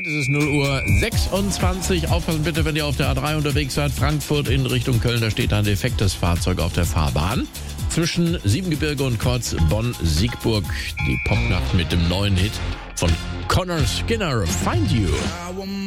Es ist 0:26 Uhr. Aufpassen bitte, wenn ihr auf der A3 unterwegs seid. Frankfurt in Richtung Köln, da steht ein defektes Fahrzeug auf der Fahrbahn. Zwischen Siebengebirge und Kreuz Bonn-Siegburg. Die Popnacht mit dem neuen Hit von Connor Skinner, Find You.